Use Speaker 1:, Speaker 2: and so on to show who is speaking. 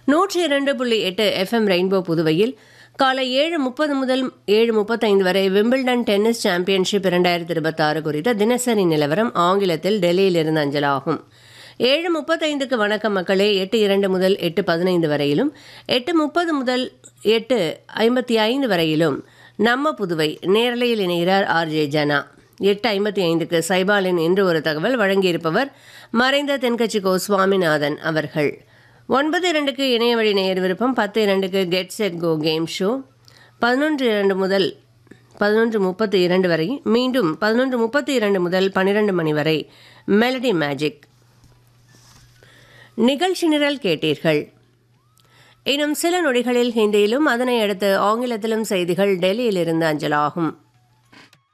Speaker 1: 102.8 FM rainbow புதுவையில் காலை 7:30 முதல் 7:35 வரை விம்பிள்டன் டென்னிஸ் சாம்பியன்ஷிப் 2026 குறித்த தினசரி நிலவரம் ஆங்கிலத்தில் டெல்லியிலிருந்து அஞ்சலாகும். 7:35க்கு வணக்கம் மக்களே. 8:02 முதல் 8:15 வரையிலும் 8:30 முதல் 8:55 வரையிலும் நம்ம புதுவை நேரலையில் இணைகிறார் ஆர்ஜே ஜனா. 8:55க்கு சைபாலின் இன்று ஒரு தகவல் வழங்கியிருப்பவர் மறைந்த தென்கட்சி கோ சுவாமிநாதன் அவர்கள். 9:02க்கு இணைய வழி நேயர் விருப்பம். 10:02க்கு get set go game show. 11:02 முதல் 11:32 வரை, மீண்டும் 11:32 முதல் 12 மணி வரை மெலடி மேஜிக் நிகழ்ச்சி நிரல் கேட்டீர்கள். இன்னும் சில நொடிகளில் ஹிந்தியிலும் அதனை அடுத்து ஆங்கிலத்திலும் செய்திகள் டெல்லியிலிருந்து அஞ்சலாகும்.